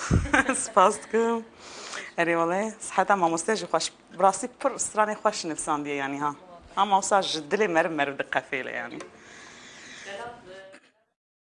سپاس دکم. اری والله صحت ما مستجی خوش براسی پر استرانی خوش نفسان دیه یعنی ها. هم اوساج دلی مر دقفیله یعنی.